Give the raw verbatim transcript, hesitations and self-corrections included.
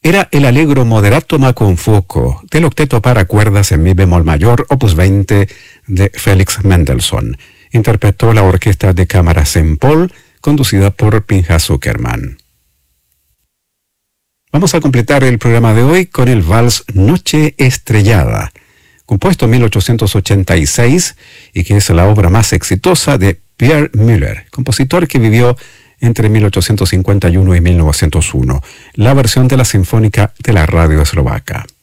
era el Allegro moderato ma con fuoco del octeto para cuerdas en mi bemol mayor, opus veinte de Felix Mendelssohn. Interpretó la Orquesta de Cámara Saint Paul, conducida por Pinchas Zuckerman. Vamos a completar el programa de hoy con el vals Noche Estrellada, compuesto en mil ochocientos ochenta y seis y que es la obra más exitosa de Pierre Müller, compositor que vivió entre mil ochocientos cincuenta y uno y mil novecientos uno, la versión de la Sinfónica de la Radio Eslovaca.